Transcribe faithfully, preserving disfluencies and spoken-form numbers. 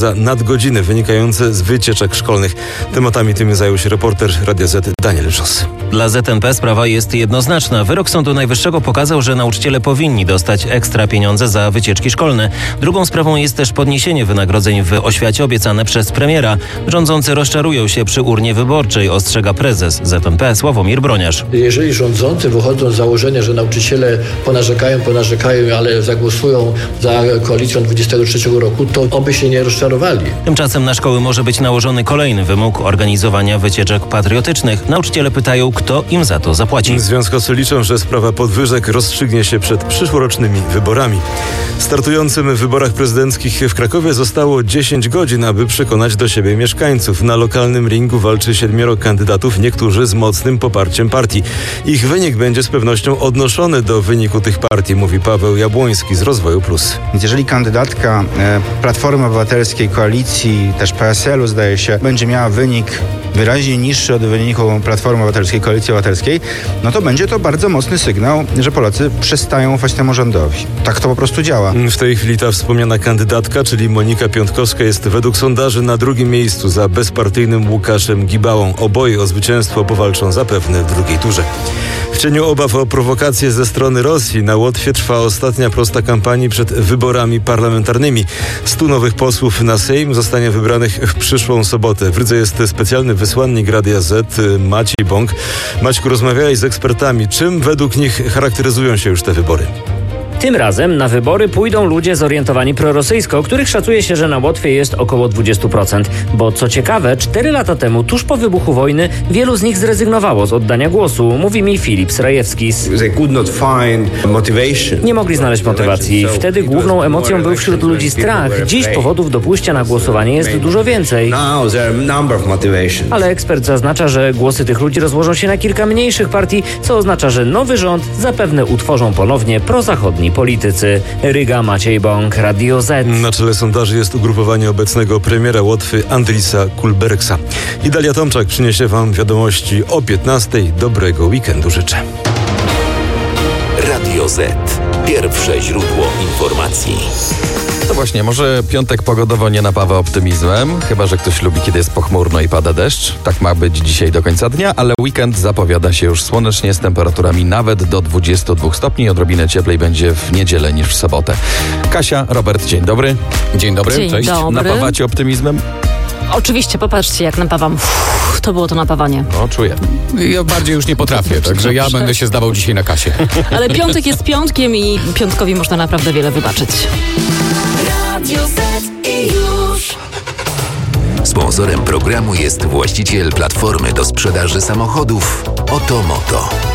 za nadgodziny wynikające z wycieczek szkolnych. Tematami tymi zajął się reporter Radia Z Daniel Szos. Dla Z N P sprawa jest jednoznaczna. Wyrok Sądu Najwyższego pokazał, że nauczyciele powinni dostać ekstra pieniądze za wycieczki szkolne. Drugą sprawą jest też podniesienie wynagrodzeń w oświacie obiecane przez premiera. Rządzący rozczarują się przy urnie wyborczej, ostrzega prezes Z N P Sławomir Broniarz. Jeżeli rządzący wychodzą z założenia, że nauczyciele ponarzekają, ponarzekają, ale zagłosują za koalicją dwudziestego trzeciego roku, to oby się nie rozczarowali. Tymczasem na szkoły może być nałożony kolejny wymóg organizowania wycieczek patriotycznych. Nauczyciele pytają, kto im za to zapłaci. Związkowcy liczą, że sprawa podwyżek rozstrzygnie się przed przyszłorocznymi wyborami. Startującym w wyborach prezydenckich w Krakowie zostało dziesięć godzin, aby przekonać do siebie mieszkańców. Na lokalnym ringu walczy siedmioro kandydatów, niektórzy z mocnym poparciem partii. Ich wynik będzie z pewnością odnoszony do wyniku tych partii, mówi Paweł Jabłoński z Rozwoju Plus. Więc jeżeli kandydatka Platformy Obywatelskiej, Koalicji, też P S L u zdaje się, będzie miała wynik wyraźnie niższy od wyniku Platformy Obywatelskiej, Koalicji Obywatelskiej, no to będzie to bardzo mocny sygnał, że Polacy przestają ufać temu rządowi. Tak to po prostu działa. W tej chwili ta wspomniana kandydatka, czyli Monika Piątkowska, jest według sondaży na drugim miejscu za bezpartyjnym Łukaszem Gibałą. Oboje o zwycięstwo powalczą zapewne w drugiej turze. W cieniu obaw o prowokacje ze strony Rosji na Łotwie trwa ostatnia prosta kampanii przed wyborami parlamentarnymi. Stu nowych posłów na Sejm zostanie wybranych w przyszłą sobotę. W Rydze jest specjalny wysłannik Radia Z Maciej Bąk. Maćku, rozmawiałeś z ekspertami. Czym według nich charakteryzują się już te wybory? Tym razem na wybory pójdą ludzie zorientowani prorosyjsko, których szacuje się, że na Łotwie jest około dwadzieścia procent. Bo co ciekawe, cztery lata temu, tuż po wybuchu wojny, wielu z nich zrezygnowało z oddania głosu, mówi mi Filip Srajewskis. Nie mogli znaleźć motywacji. Wtedy główną emocją był wśród ludzi strach. Dziś powodów do pójścia na głosowanie jest dużo więcej. Ale ekspert zaznacza, że głosy tych ludzi rozłożą się na kilka mniejszych partii, co oznacza, że nowy rząd zapewne utworzą ponownie prozachodni politycy. Ryga, Maciej Bąk, Radio Z. Na czele sondaży jest ugrupowanie obecnego premiera Łotwy Andrisa Kulbergsa. I Dalia Tomczak przyniesie wam wiadomości o piętnastej. Dobrego weekendu życzę. Radio Z. Pierwsze źródło informacji. No właśnie, może piątek pogodowo nie napawa optymizmem, chyba że ktoś lubi, kiedy jest pochmurno i pada deszcz. Tak ma być dzisiaj do końca dnia, ale weekend zapowiada się już słonecznie z temperaturami nawet do dwudziestu dwóch stopni. Odrobinę cieplej będzie w niedzielę niż w sobotę. Kasia, Robert, dzień dobry. Dzień dobry, dzień cześć. Dobry. Napawacie optymizmem? Oczywiście, popatrzcie jak napawam. Uff, to było to napawanie. No, czuję. Ja bardziej już nie potrafię, także ja będę się zdawał dzisiaj na kasie. Ale piątek jest piątkiem i piątkowi można naprawdę wiele wybaczyć. Radio Z i już. Sponsorem programu jest właściciel platformy do sprzedaży samochodów Oto Moto.